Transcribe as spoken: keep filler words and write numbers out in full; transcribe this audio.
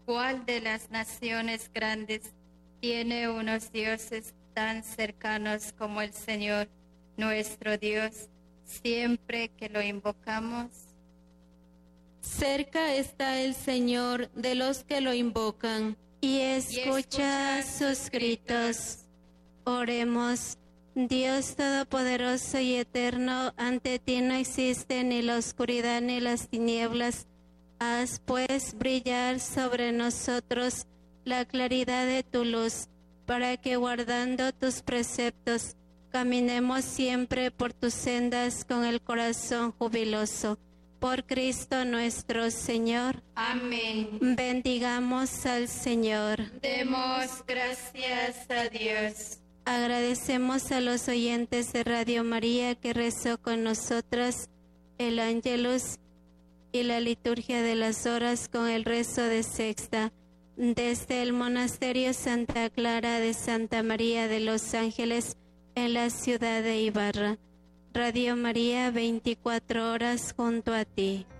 ¿Cuál de las naciones grandes tiene unos dioses tan cercanos como el Señor, nuestro Dios, siempre que lo invocamos? Cerca está el Señor de los que lo invocan, y escucha sus gritos. Oremos. Dios Todopoderoso y Eterno, ante ti no existe ni la oscuridad ni las tinieblas. Haz pues brillar sobre nosotros la claridad de tu luz, para que guardando tus preceptos, caminemos siempre por tus sendas con el corazón jubiloso. Por Cristo nuestro Señor. Amén. Bendigamos al Señor. Demos gracias a Dios. Agradecemos a los oyentes de Radio María que rezó con nosotras el Ángelus y la liturgia de las horas con el rezo de sexta. Desde el Monasterio Santa Clara de Santa María de los Ángeles en la ciudad de Ibarra. Radio María, veinticuatro horas junto a ti.